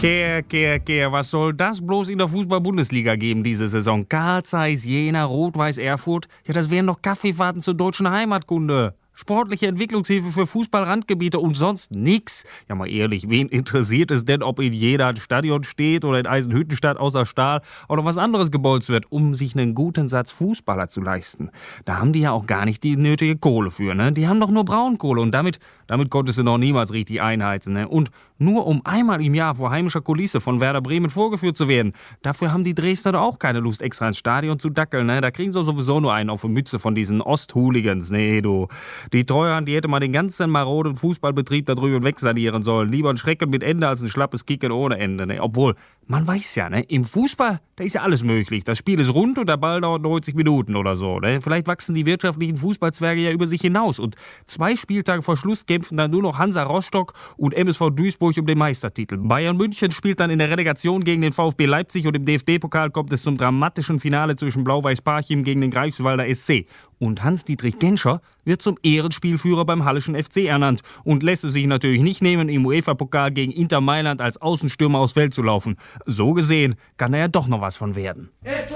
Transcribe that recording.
Kehr, was soll das bloß in der Fußball-Bundesliga geben diese Saison? Carl Zeiss, Jena, Rot-Weiß Erfurt, ja, das wären doch Kaffeefahrten zur deutschen Heimatkunde. Sportliche Entwicklungshilfe für Fußball-Randgebiete und sonst nix. Ja, mal ehrlich, wen interessiert es denn, ob in Jena ein Stadion steht oder in Eisenhüttenstadt außer Stahl oder was anderes gebolzt wird, um sich einen guten Satz Fußballer zu leisten? Da haben die ja auch gar nicht die nötige Kohle für, ne? Die haben doch nur Braunkohle und damit konntest du noch niemals richtig einheizen, ne? Und nur um einmal im Jahr vor heimischer Kulisse von Werder Bremen vorgeführt zu werden. Dafür haben die Dresdner doch auch keine Lust, extra ins Stadion zu dackeln, ne? Da kriegen sie sowieso nur einen auf die Mütze von diesen Ost-Hooligans. Nee, du. Die Treuhand, die hätte mal den ganzen maroden Fußballbetrieb da drüben wegsanieren sollen. Lieber ein Schrecken mit Ende als ein schlappes Kicken ohne Ende, ne? Obwohl, man weiß ja, ne? Im Fußball, da ist ja alles möglich. Das Spiel ist rund und der Ball dauert 90 Minuten oder so, ne? Vielleicht wachsen die wirtschaftlichen Fußballzwerge ja über sich hinaus. Und 2 Spieltage vor Schluss kämpfen dann nur noch Hansa Rostock und MSV Duisburg um den Meistertitel. Bayern München spielt dann in der Relegation gegen den VfB Leipzig und im DFB-Pokal kommt es zum dramatischen Finale zwischen Blau-Weiß Parchim gegen den Greifswalder SC. Und Hans-Dietrich Genscher wird zum Ehrenspielführer beim Hallischen FC ernannt und lässt es sich natürlich nicht nehmen, im UEFA-Pokal gegen Inter Mailand als Außenstürmer aufs Feld zu laufen. So gesehen kann da ja doch noch was von werden.